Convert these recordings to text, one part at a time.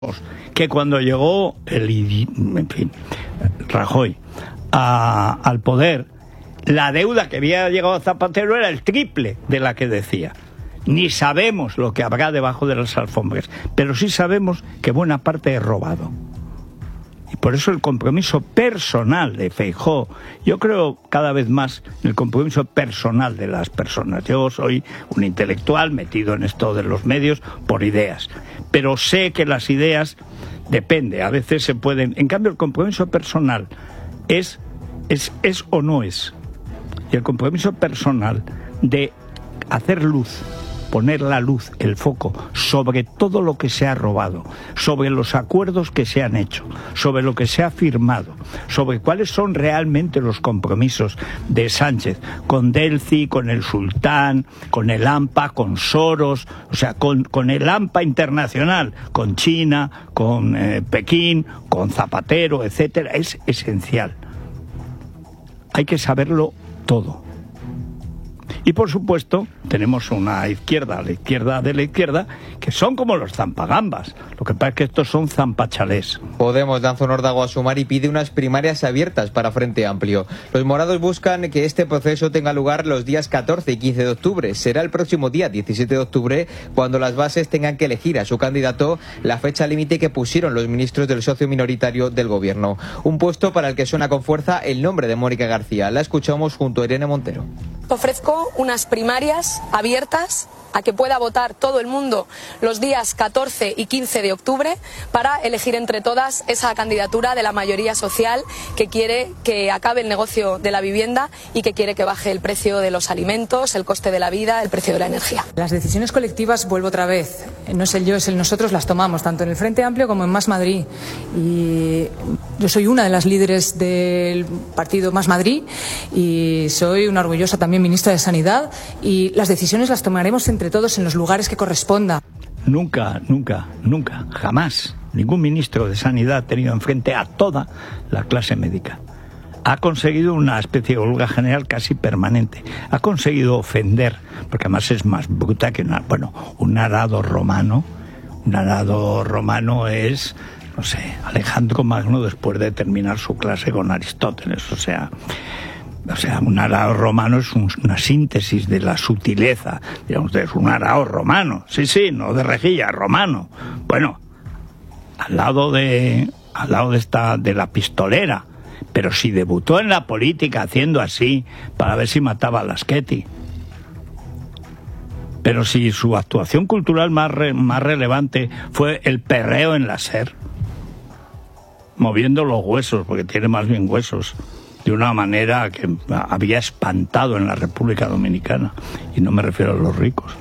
que cuando llegó Rajoy al poder, la deuda que había llegado a Zapatero era el triple de la que decía. Ni sabemos lo que habrá debajo de las alfombras, pero sí sabemos que buena parte es robado. Y por eso el compromiso personal de Feijóo, yo creo cada vez más en el compromiso personal de las personas. Yo soy un intelectual metido en esto de los medios por ideas, pero sé que las ideas depende, a veces se pueden. En cambio, el compromiso personal es o no es. Y el compromiso personal de hacer luz, poner la luz, el foco, sobre todo lo que se ha robado, sobre los acuerdos que se han hecho, sobre lo que se ha firmado, sobre cuáles son realmente los compromisos de Sánchez con Delci, con el Sultán, con el AMPA, con Soros, o sea, con el AMPA internacional, con China, con Pekín, con Zapatero, etcétera, es esencial. Hay que saberlo todo. Y por supuesto, tenemos una izquierda, la izquierda de la izquierda, que son como los zampagambas. Lo que pasa es que estos son zampachalés. Podemos lanza un órdago a Sumar y pide unas primarias abiertas para Frente Amplio. Los morados buscan que este proceso tenga lugar los días 14 y 15 de octubre. Será el próximo día 17 de octubre cuando las bases tengan que elegir a su candidato, la fecha límite que pusieron los ministros del socio minoritario del gobierno. Un puesto para el que suena con fuerza el nombre de Mónica García. La escuchamos junto a Irene Montero. Ofrezco unas primarias abiertas a que pueda votar todo el mundo los días 14 y 15 de octubre para elegir entre todas esa candidatura de la mayoría social que quiere que acabe el negocio de la vivienda y que quiere que baje el precio de los alimentos, el coste de la vida, el precio de la energía. Las decisiones colectivas, vuelvo otra vez, no es el yo, es el nosotros, las tomamos tanto en el Frente Amplio como en Más Madrid. Y yo soy una de las líderes del partido Más Madrid y soy una orgullosa también ministra de Sanidad, y las decisiones las tomaremos entre todos en los lugares que corresponda. Nunca, jamás ningún ministro de Sanidad ha tenido enfrente a toda la clase médica. Ha conseguido una especie de huelga general casi permanente. Ha conseguido ofender, porque además es más bruta que un arado romano. Un arado romano es, no sé, Alejandro Magno después de terminar su clase con Aristóteles. O sea, un arao romano es una síntesis de la sutileza. Digamos, es un arao romano. Sí, no de rejilla, romano. Bueno, al lado de la pistolera. Pero si debutó en la política haciendo así, para ver si mataba a Laschetti. Pero si su actuación cultural más relevante fue el perreo en la SER, moviendo los huesos, porque tiene más bien huesos, de una manera que había espantado en la República Dominicana, y no me refiero a los ricos.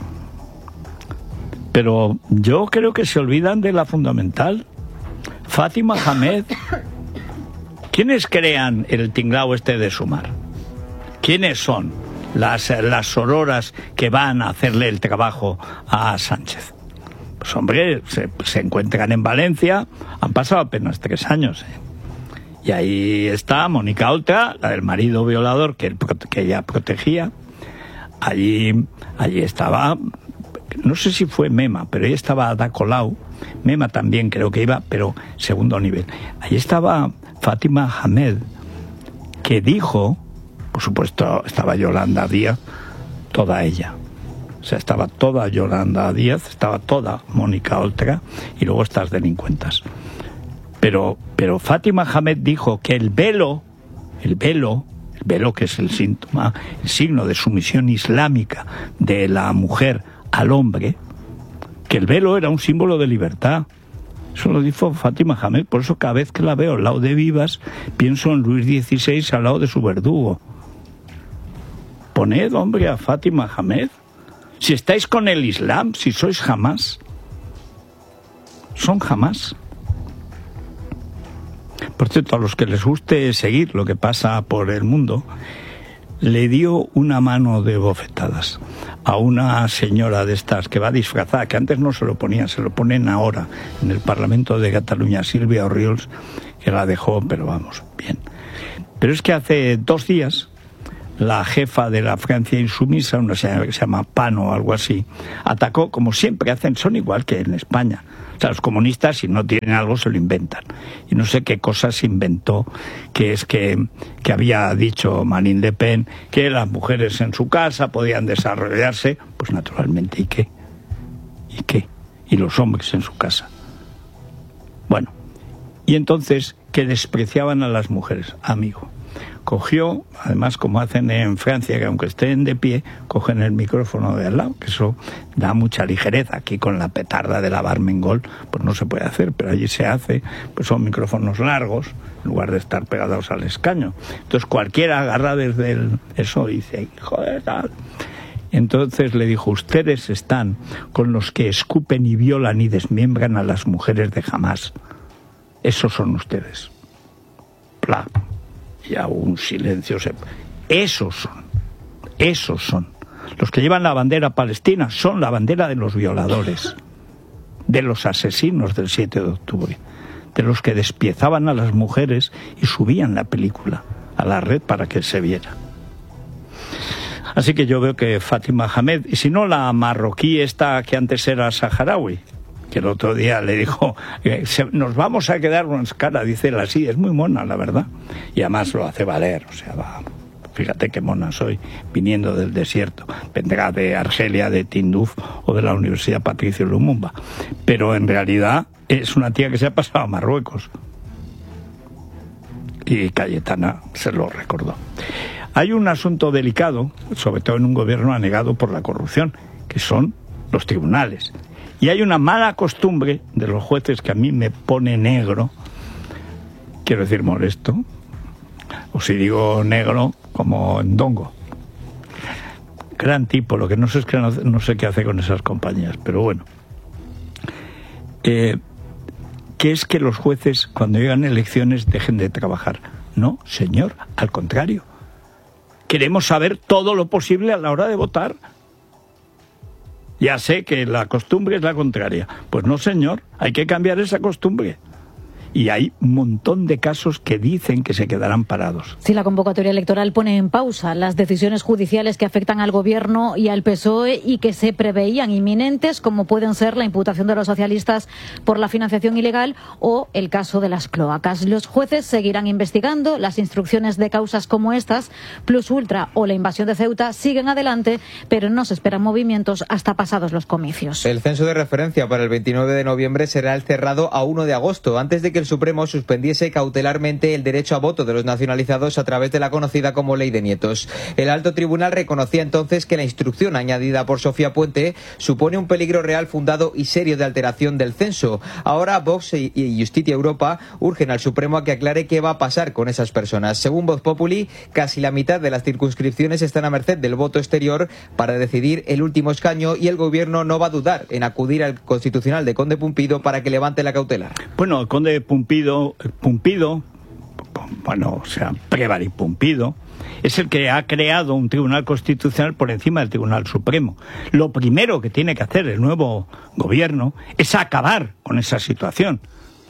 Pero yo creo que se olvidan de la fundamental. Fátima Hamed. ¿Quiénes crean el tinglao este de Sumar? ¿Quiénes son las sororas que van a hacerle el trabajo a Sánchez? Pues hombre, se encuentran en Valencia, han pasado apenas 3 años, Y ahí está Mónica Oltra, la del marido violador que ella protegía. Allí estaba, no sé si fue Mema, pero ahí estaba Ada Colau. Mema también creo que iba, pero segundo nivel. Allí estaba Fátima Hamed, que dijo, por supuesto estaba Yolanda Díaz, toda ella. O sea, estaba toda Yolanda Díaz, estaba toda Mónica Oltra y luego estas delincuentas. Pero Fátima Hamed dijo que el velo que es el signo de sumisión islámica de la mujer al hombre, que el velo era un símbolo de libertad. Eso lo dijo Fátima Hamed. Por eso cada vez que la veo al lado de Vivas, pienso en Luis XVI al lado de su verdugo. Poned, hombre, a Fátima Hamed. Si estáis con el Islam, si sois Hamás, son Hamás. Por cierto, a los que les guste seguir lo que pasa por el mundo, le dio una mano de bofetadas a una señora de estas que va disfrazada, que antes no se lo ponían, se lo ponen ahora en el Parlamento de Cataluña, Sílvia Orriols, que la dejó, pero vamos, bien. Pero es que hace 2 días, la jefa de la Francia insumisa, una señora que se llama Pano o algo así, atacó, como siempre hacen, son igual que en España. O sea, los comunistas, si no tienen algo, se lo inventan. Y no sé qué cosa se inventó, que es que había dicho Marine Le Pen que las mujeres en su casa podían desarrollarse, pues naturalmente, ¿y qué? ¿Y qué? Y los hombres en su casa. Bueno, y entonces, que despreciaban a las mujeres, amigo. Cogió, además como hacen en Francia, que aunque estén de pie, cogen el micrófono de al lado, que eso da mucha ligereza. Aquí con la petarda de la Barmengol, pues no se puede hacer, pero allí se hace, pues son micrófonos largos, en lugar de estar pegados al escaño. Entonces cualquiera agarra desde eso y dice, hijo de tal. Entonces le dijo, ustedes están con los que escupen y violan y desmiembran a las mujeres de Hamás. Esos son ustedes. Pla. Ya un silencio. Esos son. Los que llevan la bandera palestina son la bandera de los violadores, de los asesinos del 7 de octubre, de los que despiezaban a las mujeres y subían la película a la red para que se viera. Así que yo veo que Fátima Hamed, y si no la marroquí esta que antes era saharaui, que el otro día le dijo, nos vamos a quedar con cara, dice él así, es muy mona, la verdad. Y además lo hace valer, o sea, va, fíjate qué mona soy, viniendo del desierto. Vendrá de Argelia, de Tinduf o de la Universidad Patricio Lumumba. Pero en realidad es una tía que se ha pasado a Marruecos. Y Cayetana se lo recordó. Hay un asunto delicado, sobre todo en un gobierno anegado por la corrupción, que son los tribunales. Y hay una mala costumbre de los jueces que a mí me pone negro, quiero decir molesto, o si digo negro, como ndongo. Gran tipo, lo que no sé es que no sé qué hace con esas compañías, pero bueno. Que es que los jueces, cuando llegan elecciones, dejen de trabajar. No, señor, al contrario. Queremos saber todo lo posible a la hora de votar. Ya sé que la costumbre es la contraria. Pues no, señor, hay que cambiar esa costumbre. Y hay un montón de casos que dicen que se quedarán parados. Si la convocatoria electoral pone en pausa las decisiones judiciales que afectan al Gobierno y al PSOE y que se preveían inminentes, como pueden ser la imputación de los socialistas por la financiación ilegal o el caso de las cloacas. Los jueces seguirán investigando. Las instrucciones de causas como estas, Plus Ultra o la invasión de Ceuta, siguen adelante, pero no se esperan movimientos hasta pasados los comicios. El censo de referencia para el 29 de noviembre será el cerrado a 1 de agosto, antes de que el Supremo suspendiese cautelarmente el derecho a voto de los nacionalizados a través de la conocida como Ley de Nietos. El alto tribunal reconocía entonces que la instrucción añadida por Sofía Puente supone un peligro real, fundado y serio de alteración del censo. Ahora Vox y Justicia Europa urgen al Supremo a que aclare qué va a pasar con esas personas. Según Voz Populi, casi la mitad de las circunscripciones están a merced del voto exterior para decidir el último escaño, y el Gobierno no va a dudar en acudir al Constitucional de Conde Pumpido para que levante la cautelar. Bueno, el Conde Pumpido, bueno, o sea, Prévary Pumpido, es el que ha creado un tribunal constitucional por encima del Tribunal Supremo. Lo primero que tiene que hacer el nuevo gobierno es acabar con esa situación.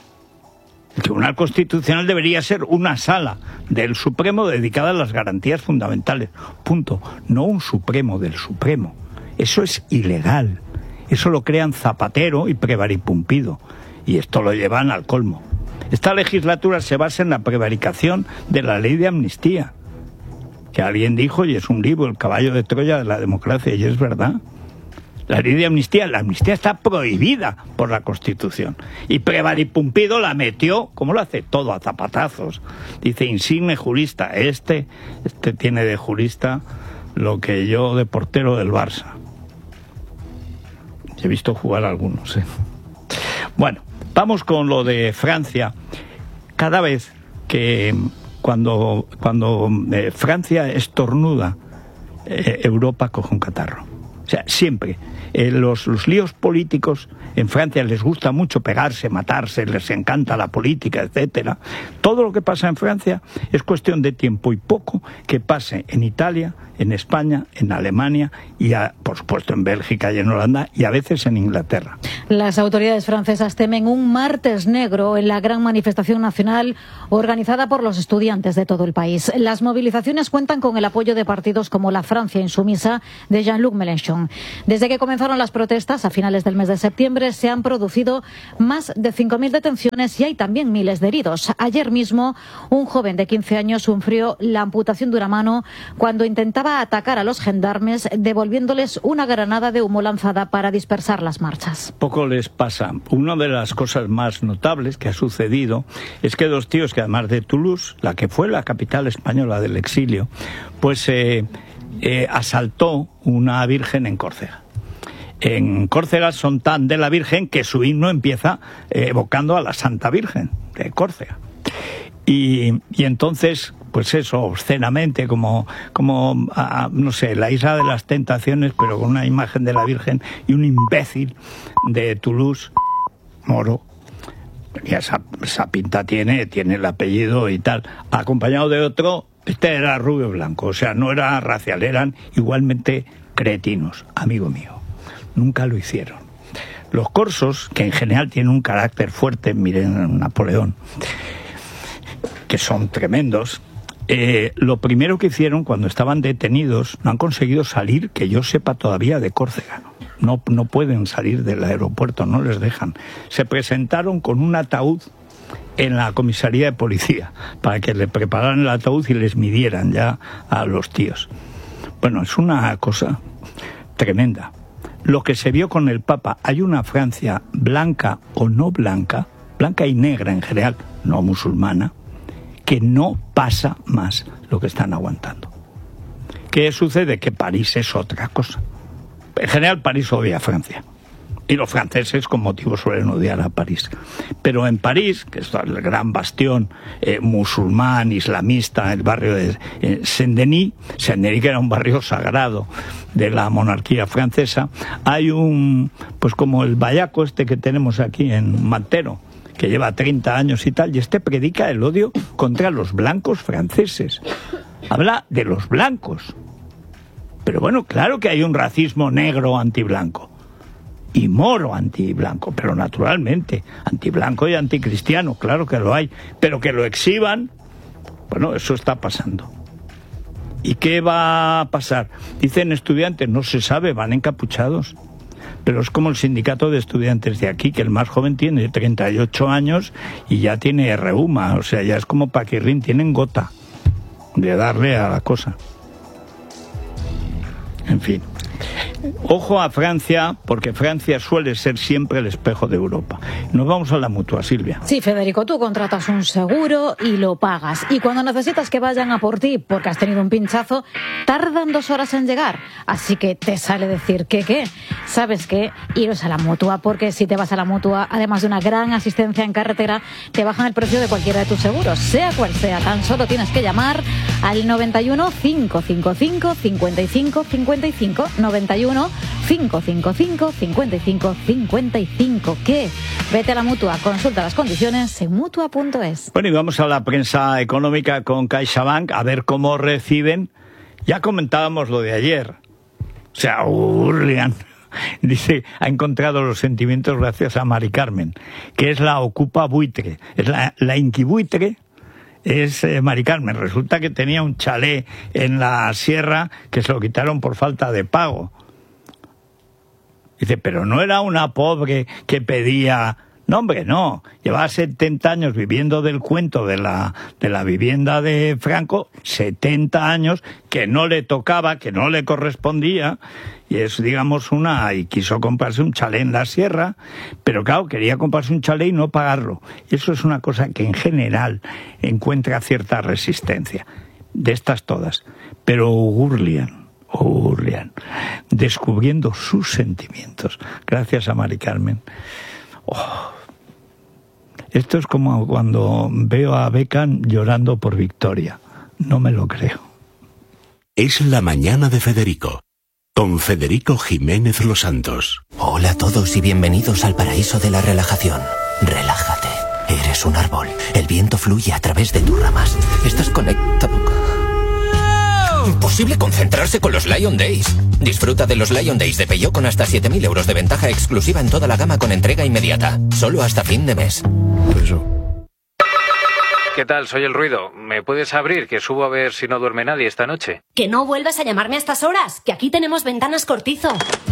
El Tribunal Constitucional debería ser una sala del Supremo dedicada a las garantías fundamentales. Punto. No un Supremo del Supremo. Eso es ilegal. Eso lo crean Zapatero y Prévary Pumpido. Y esto lo llevan al colmo. Esta legislatura se basa en la prevaricación de la ley de amnistía, que alguien dijo, y es un libro, el caballo de Troya de la democracia, y es verdad. La ley de amnistía, la amnistía está prohibida por la Constitución. Y Prévary Pumpido la metió, como lo hace todo, a zapatazos. Dice, insigne jurista, este tiene de jurista lo que yo de portero del Barça. He visto jugar a algunos, ¿eh? Bueno, vamos con lo de Francia. Cada vez que cuando Francia estornuda, Europa coge un catarro. O sea, siempre. Los líos políticos en Francia les gusta mucho pegarse, matarse, les encanta la política, etcétera. Todo lo que pasa en Francia es cuestión de tiempo y poco que pase en Italia, en España, en Alemania y, por supuesto, en Bélgica y en Holanda y a veces en Inglaterra. Las autoridades francesas temen un martes negro en la gran manifestación nacional organizada por los estudiantes de todo el país. Las movilizaciones cuentan con el apoyo de partidos como la Francia Insumisa de Jean-Luc Mélenchon. Gijón. Desde que comenzaron las protestas a finales del mes de septiembre se han producido más de 5.000 detenciones y hay también miles de heridos. Ayer mismo un joven de 15 años sufrió la amputación de una mano cuando intentaba atacar a los gendarmes devolviéndoles una granada de humo lanzada para dispersar las marchas. Poco les pasa. Una de las cosas más notables que ha sucedido es que dos tíos que además de Toulouse, la que fue la capital española del exilio, pues asaltó una virgen en Córcega. En Córcega son tan de la Virgen que su himno empieza evocando a la Santa Virgen de Córcega. Y entonces, pues eso, obscenamente, como no sé, la Isla de las Tentaciones, pero con una imagen de la Virgen y un imbécil de Toulouse, moro, y esa pinta tiene el apellido y tal, acompañado de otro. Este era rubio blanco, o sea, no era racial, eran igualmente cretinos, amigo mío. Nunca lo hicieron. Los corsos, que en general tienen un carácter fuerte, miren Napoleón, que son tremendos, lo primero que hicieron cuando estaban detenidos, no han conseguido salir, que yo sepa todavía, de Córcega. No pueden salir del aeropuerto, no les dejan. Se presentaron con un ataúd en la comisaría de policía para que le prepararan el ataúd y les midieran ya a los tíos. Bueno, es una cosa tremenda. Lo que se vio con el Papa, hay una Francia blanca o no blanca, blanca y negra en general, no musulmana, que no pasa más lo que están aguantando. ¿Qué sucede? Que París es otra cosa. En general París odia a Francia. Y los franceses con motivo suelen odiar a París. Pero en París, que es el gran bastión musulmán, islamista, el barrio de Saint-Denis, que era un barrio sagrado de la monarquía francesa, hay pues como el vallaco este que tenemos aquí en Mantero, que lleva 30 años y tal, y este predica el odio contra los blancos franceses. Habla de los blancos. Pero bueno, claro que hay un racismo negro antiblanco. Y moro antiblanco, pero naturalmente, antiblanco y anticristiano, claro que lo hay, pero que lo exhiban, bueno, eso está pasando. ¿Y qué va a pasar? Dicen estudiantes, no se sabe, van encapuchados, pero es como el sindicato de estudiantes de aquí, que el más joven tiene 38 años y ya tiene reuma, o sea, ya es como Paquirrín, tienen gota de darle a la cosa. En fin. Ojo a Francia, porque Francia suele ser siempre el espejo de Europa. Nos vamos a la Mutua, Silvia. Sí, Federico, tú contratas un seguro y lo pagas. Y cuando necesitas que vayan a por ti porque has tenido un pinchazo, tardan 2 horas en llegar. Así que te sale decir que ¿qué? ¿Sabes qué? Iros a la Mutua, porque si te vas a la Mutua, además de una gran asistencia en carretera, te bajan el precio de cualquiera de tus seguros, sea cual sea. Tan solo tienes que llamar al 91 555 55 55 91 555 55 55. ¿Qué? Vete a la Mutua, consulta las condiciones en mutua.es. Bueno, y vamos a la prensa económica con CaixaBank a ver cómo reciben. Ya comentábamos lo de ayer. O sea, Urlian dice, ha encontrado los sentimientos gracias a Mari Carmen, que es la ocupa buitre, es la inquibuitre. Es Mari Carmen. Resulta que tenía un chalet en la sierra que se lo quitaron por falta de pago. Dice, pero no era una pobre que pedía... No, hombre, no. Llevaba 70 años viviendo del cuento de la vivienda de Franco, 70 años que no le tocaba, que no le correspondía, y es, digamos, y quiso comprarse un chalet en la sierra, pero claro, quería comprarse un chalet y no pagarlo. Y eso es una cosa que en general encuentra cierta resistencia, de estas todas. Pero Urlian, descubriendo sus sentimientos, gracias a Mari Carmen. Esto es como cuando veo a Beckham llorando por Victoria. No me lo creo. Es la mañana de Federico, con Federico Jiménez Los Santos. Hola a todos y bienvenidos al paraíso de la relajación. Relájate. Eres un árbol. El viento fluye a través de tus ramas. Estás conectado. Imposible concentrarse con los Lion Days. Disfruta de los Lion Days de Peugeot con hasta 7.000 euros de ventaja exclusiva en toda la gama con entrega inmediata. Solo hasta fin de mes. Eso. ¿Qué tal? Soy el ruido. ¿Me puedes abrir? Que subo a ver si no duerme nadie esta noche. Que no vuelvas a llamarme a estas horas, que aquí tenemos Ventanas Cortizo.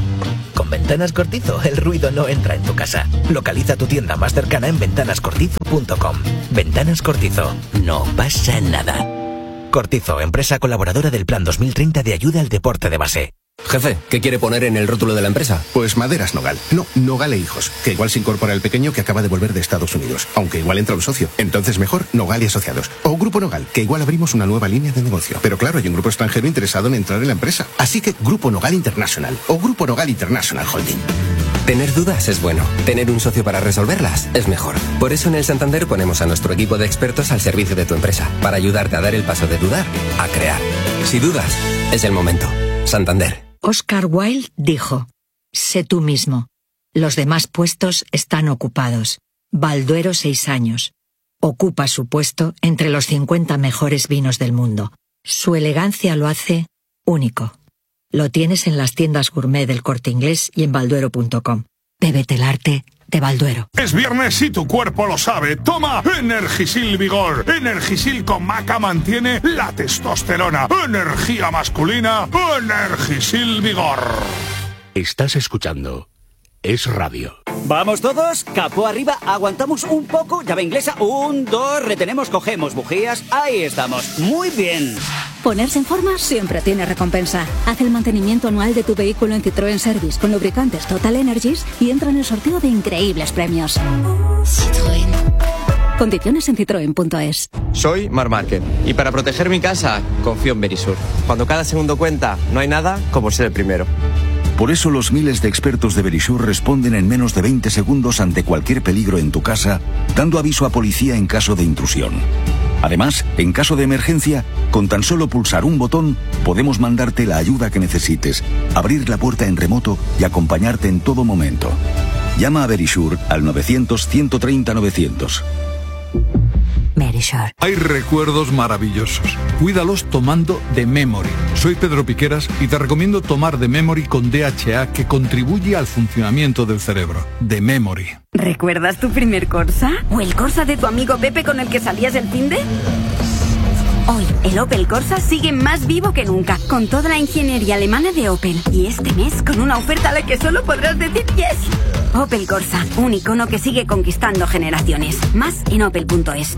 Con Ventanas Cortizo, el ruido no entra en tu casa. Localiza tu tienda más cercana en ventanascortizo.com. Ventanas Cortizo. No pasa nada. Cortizo, empresa colaboradora del Plan 2030 de ayuda al deporte de base. Jefe, ¿qué quiere poner en el rótulo de la empresa? Pues Maderas Nogal. No, Nogal e Hijos. Que igual se incorpora el pequeño que acaba de volver de Estados Unidos. Aunque igual entra un socio. Entonces mejor Nogal y Asociados. O Grupo Nogal, que igual abrimos una nueva línea de negocio. Pero claro, hay un grupo extranjero interesado en entrar en la empresa. Así que Grupo Nogal International. O Grupo Nogal International Holding. Tener dudas es bueno. Tener un socio para resolverlas es mejor. Por eso en el Santander ponemos a nuestro equipo de expertos al servicio de tu empresa. Para ayudarte a dar el paso de dudar a crear. Si dudas, es el momento. Santander. Oscar Wilde dijo: sé tú mismo. Los demás puestos están ocupados. Balduero 6 años. Ocupa su puesto entre los 50 mejores vinos del mundo. Su elegancia lo hace único. Lo tienes en las tiendas gourmet del Corte Inglés y en balduero.com. Bébete el arte de Balduero. Es viernes y tu cuerpo lo sabe. Toma Energisil Vigor. Energisil con maca mantiene la testosterona. Energía masculina. Energisil Vigor. Estás escuchando Es Radio. Vamos todos, capó arriba, aguantamos un poco, llave inglesa, 1, 2, retenemos, cogemos bujías, ahí estamos, muy bien. Ponerse en forma siempre tiene recompensa. Haz el mantenimiento anual de tu vehículo en Citroën Service con lubricantes Total Energies y entra en el sorteo de increíbles premios. Citroën. Condiciones en citroen.es. Soy Marc Márquez y para proteger mi casa confío en Verisur. Cuando cada segundo cuenta, no hay nada como ser el primero. Por eso los miles de expertos de Verisur responden en menos de 20 segundos ante cualquier peligro en tu casa, dando aviso a policía en caso de intrusión. Además, en caso de emergencia, con tan solo pulsar un botón, podemos mandarte la ayuda que necesites, abrir la puerta en remoto y acompañarte en todo momento. Llama a Verisur al 900-130-900. Verisur. Hay recuerdos maravillosos. Cuídalos tomando The Memory. Soy Pedro Piqueras y te recomiendo tomar The Memory con DHA, que contribuye al funcionamiento del cerebro. The Memory. ¿Recuerdas tu primer Corsa? ¿O el Corsa de tu amigo Pepe con el que salías el finde? Hoy, el Opel Corsa sigue más vivo que nunca, con toda la ingeniería alemana de Opel. Y este mes, con una oferta a la que solo podrás decir yes. Opel Corsa, un icono que sigue conquistando generaciones. Más en opel.es.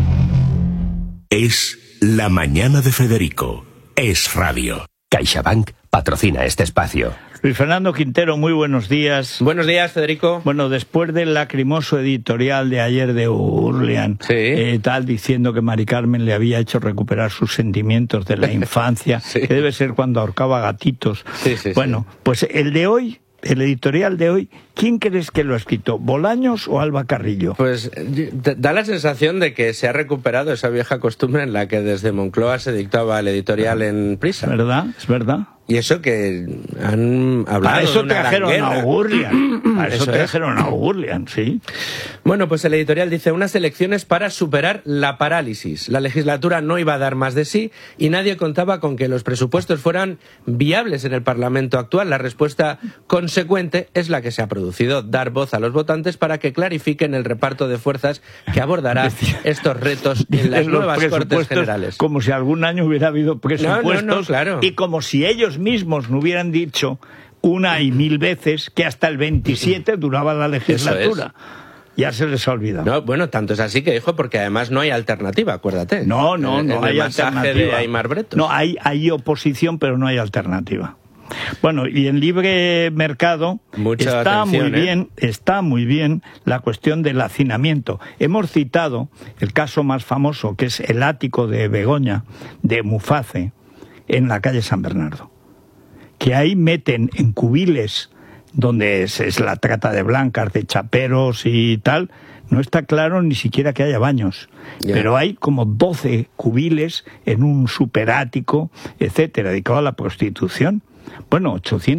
Es La Mañana de Federico. Es Radio. CaixaBank patrocina este espacio. Luis Fernando Quintero, muy buenos días. Buenos días, Federico. Bueno, después del lacrimoso editorial de ayer de Urlian, tal, diciendo que Mari Carmen le había hecho recuperar sus sentimientos de la infancia, que debe ser cuando ahorcaba gatitos. Bueno, pues el de hoy, el editorial de hoy, ¿quién crees que lo ha escrito? ¿Bolaños o Alba Carrillo? Pues da la sensación de que se ha recuperado esa vieja costumbre en la que desde Moncloa se dictaba el editorial en prisa. ¿Verdad? Es verdad. Y eso que han hablado a eso de una trajeron gran a guerra. Urlian. A eso trajeron a Urlian, sí. Bueno, pues el editorial dice: unas elecciones para superar la parálisis. La legislatura no iba a dar más de sí y nadie contaba con que los presupuestos fueran viables en el Parlamento actual. La respuesta consecuente es la que se ha producido: dar voz a los votantes para que clarifiquen el reparto de fuerzas que abordará estos retos en las nuevas Cortes Generales. Como si algún año hubiera habido presupuestos no, claro. Y como si ellos mismos no hubieran dicho una y mil veces que hasta el 27 duraba la legislatura. Ya se les ha olvidado. No, bueno, tanto es así que dijo, porque además no hay alternativa, acuérdate. No hay alternativa. De Aimar Bretos. No, hay oposición, pero no hay alternativa. Bueno, y en libre mercado está muy bien la cuestión del hacinamiento. Hemos citado el caso más famoso, que es el ático de Begoña, de Muface, en la calle San Bernardo, que ahí meten en cubiles donde es la trata de blancas, de chaperos y tal. No está claro ni siquiera que haya baños, pero hay como 12 cubiles en un superático, etcétera, dedicado a la prostitución. Bueno,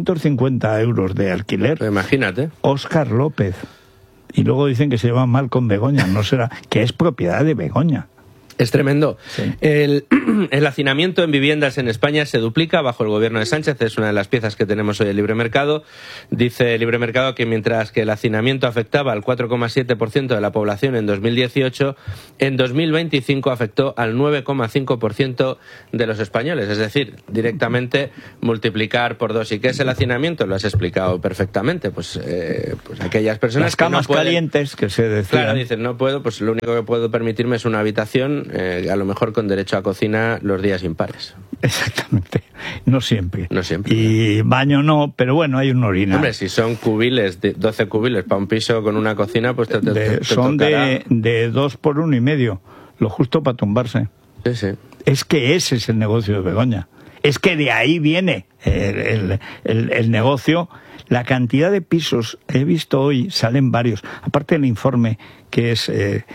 850 euros de alquiler. Pero imagínate. Óscar López. Y luego dicen que se lleva mal con Begoña. No será, que es propiedad de Begoña. Es tremendo. Sí. El hacinamiento en viviendas en España se duplica bajo el gobierno de Sánchez. Es una de las piezas que tenemos hoy en Libre Mercado. Dice Libre Mercado que mientras que el hacinamiento afectaba al 4,7% de la población en 2018, en 2025 afectó al 9,5% de los españoles. Es decir, directamente multiplicar por 2. ¿Y qué es el hacinamiento? Lo has explicado perfectamente. Pues aquellas personas las camas que no pueden, calientes que se decían. Claro, dicen, no puedo, pues lo único que puedo permitirme es una habitación, a lo mejor con derecho a cocina los días impares. Exactamente. No siempre. No siempre. Y baño no, pero bueno, hay un orinal. Hombre, si son cubiles, 12 cubiles para un piso con una cocina, pues te son tocará. de 2 por 1,5, lo justo para tumbarse. Sí, sí. Es que ese es el negocio de Begoña. Es que de ahí viene el negocio. La cantidad de pisos, he visto hoy, salen varios, aparte del informe que es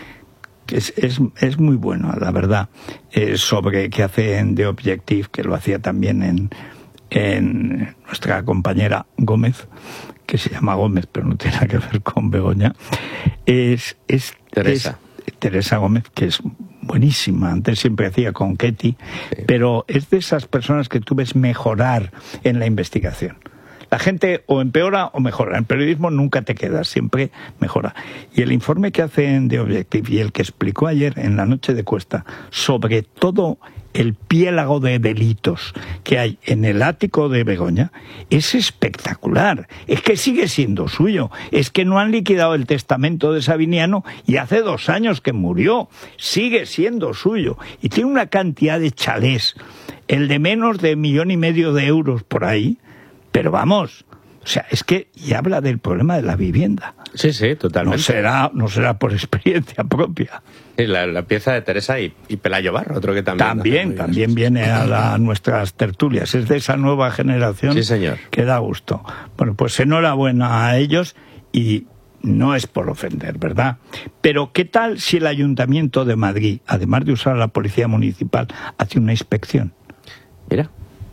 muy bueno, la verdad, sobre que hace en The Objective, que lo hacía también en nuestra compañera Gómez, que se llama Gómez, pero no tiene nada que ver con Begoña, es Teresa Gómez, que es buenísima. Antes siempre hacía con Ketty, sí. Pero es de esas personas que tú ves mejorar en la investigación. La gente o empeora o mejora. En periodismo nunca te quedas, siempre mejora. Y el informe que hace en The Objective y el que explicó ayer en la noche de Cuesta sobre todo el piélago de delitos que hay en el ático de Begoña es espectacular. Es que sigue siendo suyo. Es que no han liquidado el testamento de Sabiniano y hace 2 años que murió. Sigue siendo suyo. Y tiene una cantidad de chalés, el de menos de 1,5 millones de euros por ahí. Pero vamos, o sea, es que y habla del problema de la vivienda. Sí, sí, totalmente. No será por experiencia propia. Sí, la pieza de Teresa y Pelayo Barro, otro que también viene a nuestras tertulias. Es de esa nueva generación, sí, señor, que da gusto. Bueno, pues enhorabuena a ellos y no es por ofender, ¿verdad? Pero ¿qué tal si el Ayuntamiento de Madrid, además de usar a la Policía Municipal, hace una inspección? Mira.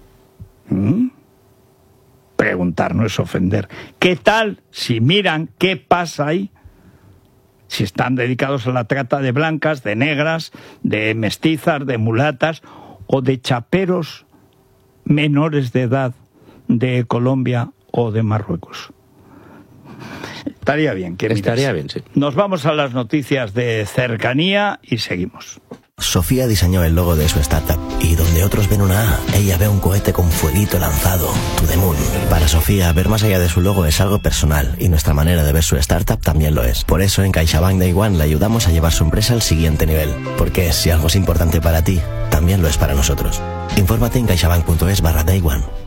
Preguntar no es ofender. ¿Qué tal si miran qué pasa ahí? Si están dedicados a la trata de blancas, de negras, de mestizas, de mulatas o de chaperos menores de edad de Colombia o de Marruecos. Estaría bien que mires. Estaría bien, sí. Nos vamos a las noticias de cercanía y seguimos. Sofía diseñó el logo de su startup y donde otros ven una A, ella ve un cohete con fueguito lanzado, to the moon. Para Sofía, ver más allá de su logo es algo personal y nuestra manera de ver su startup también lo es. Por eso en CaixaBank Day One le ayudamos a llevar su empresa al siguiente nivel. Porque si algo es importante para ti, también lo es para nosotros. Infórmate en caixabank.es/Day One.